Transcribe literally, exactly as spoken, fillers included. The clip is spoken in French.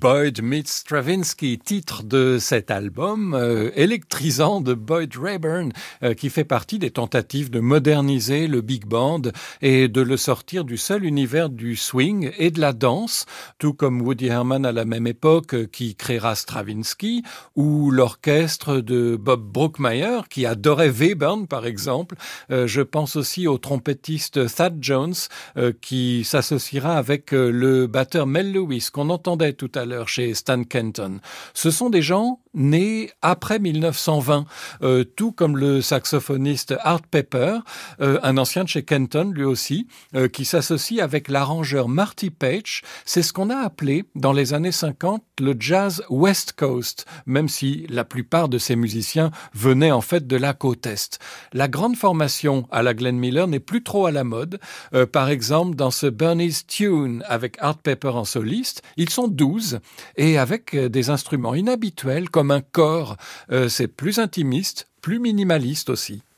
Boyd meets Stravinsky, titre de cet album euh, électrisant de Boyd Rayburn, euh, qui fait partie des tentatives de moderniser le big band et de le sortir du seul univers du swing et de la danse, tout comme Woody Herman à la même époque euh, qui créera Stravinsky, ou l'orchestre de Bob Brookmeyer qui adorait Webern par exemple. Euh, je pense aussi au trompettiste Thad Jones euh, qui s'associera avec euh, le batteur Mel Lewis qu'on entendait tout à l'heure chez Stan Kenton. Ce sont des gens nés après mille neuf cent vingt, euh, tout comme le saxophoniste Art Pepper, euh, un ancien de chez Kenton lui aussi, euh, qui s'associe avec l'arrangeur Marty Paich. C'est ce qu'on a appelé dans les années cinquante le jazz West Coast, même si la plupart de ces musiciens venaient en fait de la côte Est. La grande formation à la Glenn Miller n'est plus trop à la mode. Euh, par exemple, dans ce Bernie's Tune avec Art Pepper en soliste, ils sont douze et avec euh, des instruments inhabituels comme un cor. Euh, c'est plus intimiste, plus minimaliste aussi.